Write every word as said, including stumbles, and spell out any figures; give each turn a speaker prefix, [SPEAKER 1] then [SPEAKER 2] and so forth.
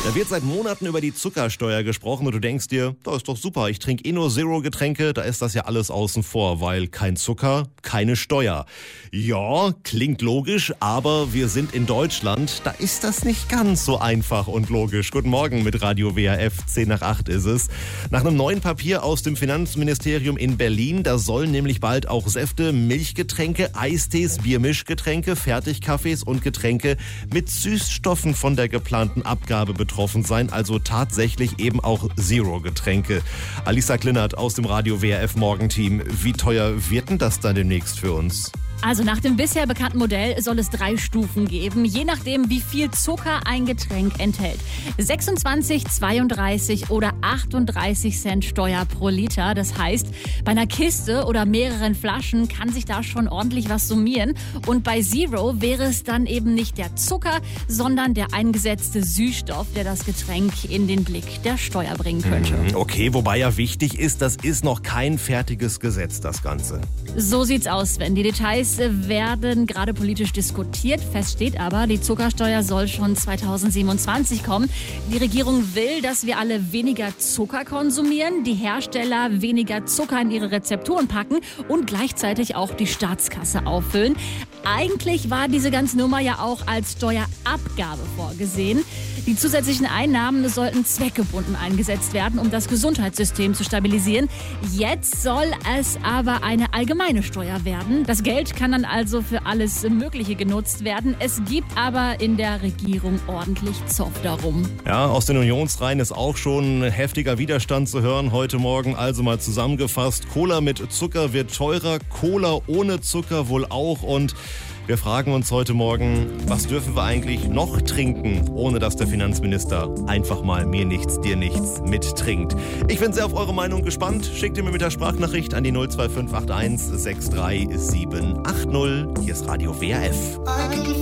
[SPEAKER 1] Da wird seit Monaten über die Zuckersteuer gesprochen und du denkst dir, das ist doch super, ich trinke eh nur Zero-Getränke, da ist das ja alles außen vor, weil kein Zucker, keine Steuer. Ja, klingt logisch, aber wir sind in Deutschland, da ist das nicht ganz so einfach und logisch. Guten Morgen mit Radio W R F, zehn nach acht ist es. Nach einem neuen Papier aus dem Finanzministerium in Berlin, da sollen nämlich bald auch Säfte, Milchgetränke, Eistees, Biermischgetränke, Fertigkaffees und Getränke mit Süßstoffen von der geplanten Abgabe betroffen sein, also tatsächlich eben auch Zero-Getränke. Alisa Klinert aus dem Radio W R F Morgenteam. Wie teuer wird denn das dann demnächst für uns?
[SPEAKER 2] Also nach dem bisher bekannten Modell soll es drei Stufen geben, je nachdem, wie viel Zucker ein Getränk enthält. sechsundzwanzig, zweiunddreißig oder achtunddreißig Cent Steuer pro Liter. Das heißt, bei einer Kiste oder mehreren Flaschen kann sich da schon ordentlich was summieren. Und bei Zero wäre es dann eben nicht der Zucker, sondern der eingesetzte Süßstoff, der das Getränk in den Blick der Steuer bringen könnte.
[SPEAKER 1] Okay, wobei ja wichtig ist, das ist noch kein fertiges Gesetz, das Ganze.
[SPEAKER 2] So sieht's aus, Sven. Die Details werden gerade politisch diskutiert. Fest steht aber, die Zuckersteuer soll schon zweitausendsiebenundzwanzig kommen. Die Regierung will, dass wir alle weniger Zucker konsumieren, die Hersteller weniger Zucker in ihre Rezepturen packen und gleichzeitig auch die Staatskasse auffüllen. Eigentlich war diese ganze Nummer ja auch als Steuerabgabe vorgesehen. Die zusätzlichen Einnahmen sollten zweckgebunden eingesetzt werden, um das Gesundheitssystem zu stabilisieren. Jetzt soll es aber eine allgemeine Steuer werden. Das Geld kann dann also für alles Mögliche genutzt werden. Es gibt aber in der Regierung ordentlich Zoff darum.
[SPEAKER 1] Ja, aus den Unionsreihen ist auch schon heftiger Widerstand zu hören heute Morgen. Also mal zusammengefasst, Cola mit Zucker wird teurer, Cola ohne Zucker wohl auch. Und wir fragen uns heute Morgen, was dürfen wir eigentlich noch trinken, ohne dass der Finanzminister einfach mal mir nichts, dir nichts mittrinkt. Ich bin sehr auf eure Meinung gespannt. Schickt ihr mir mit der Sprachnachricht an die null zwei fünf acht eins sechs drei sieben acht null. Hier ist Radio W R F.